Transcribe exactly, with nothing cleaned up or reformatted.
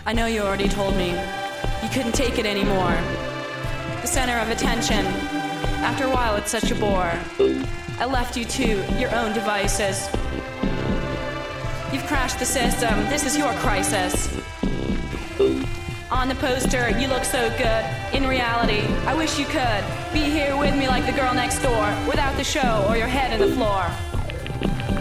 I know you already told me you couldn't take it anymore. The center of attention. After a while, it's such a bore. I left you to your own devices. You've crashed the system. This is your crisis. On the poster, you look so good. In reality, I wish you could be here with me like the girl next door, without the show or your head in the floor.